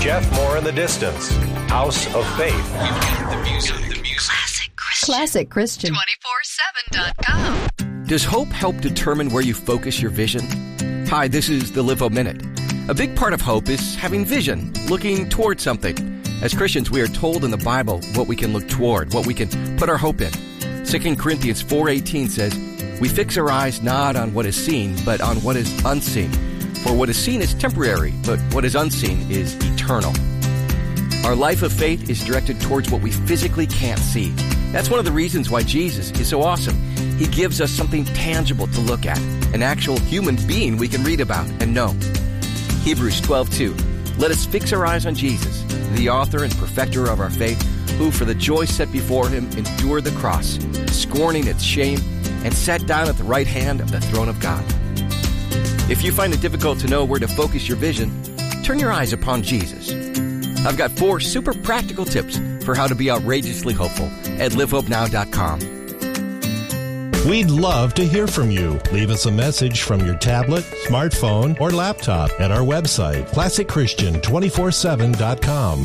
Jeff Moore in the Distance, House of Faith. The music. Classic Christian. 247.com. Does hope help determine where you focus your vision? Hi, this is the Live Hope Minute. A big part of hope is having vision, looking toward something. As Christians, we are told in the Bible what we can look toward, what we can put our hope in. 2 Corinthians 4:18 says, "We fix our eyes not on what is seen, but on what is unseen. For what is seen is temporary, but what is unseen is eternal." Our life of faith is directed towards what we physically can't see. That's one of the reasons why Jesus is so awesome. He gives us something tangible to look at, an actual human being we can read about and know. Hebrews 12:2, "Let us fix our eyes on Jesus, the author and perfecter of our faith, who for the joy set before him endured the cross, scorning its shame, and sat down at the right hand of the throne of God." If you find it difficult to know where to focus your vision, turn your eyes upon Jesus. I've got 4 super practical tips for how to be outrageously hopeful at livehopenow.com. We'd love to hear from you. Leave us a message from your tablet, smartphone, or laptop at our website, classicchristian247.com.